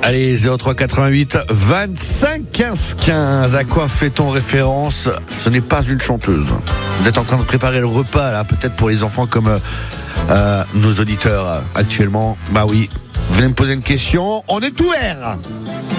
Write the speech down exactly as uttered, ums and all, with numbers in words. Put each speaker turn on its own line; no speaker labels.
Allez, zéro trois quatre-vingt-huit vingt-cinq quinze quinze. À quoi fait-on référence? Ce n'est pas une chanteuse. Vous êtes en train de préparer le repas, là, peut-être pour les enfants comme euh, euh, nos auditeurs euh, actuellement. Bah oui, vous venez me poser une question, on est ouvert.